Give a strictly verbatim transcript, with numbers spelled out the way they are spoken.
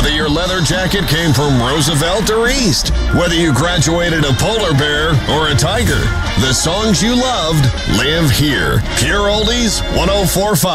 Whether your leather jacket came from Roosevelt or East, whether you graduated a polar bear or a tiger, the songs you loved live here. Pure Oldies one oh four point five.